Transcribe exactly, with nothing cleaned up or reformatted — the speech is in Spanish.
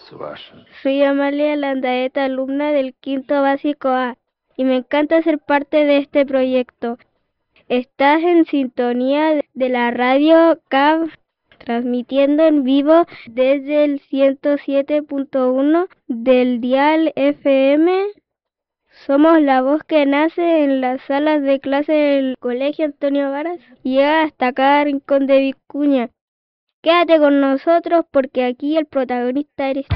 Soy Amalia Landaeta, alumna del quinto básico A, y me encanta ser parte de este proyecto. Estás en sintonía de la radio C A B, transmitiendo en vivo desde el ciento siete punto uno del dial F M. Somos la voz que nace en las salas de clase del Colegio Antonio Varas y llega hasta cada rincón de Vicuña. Quédate con nosotros porque aquí el protagonista eres tú.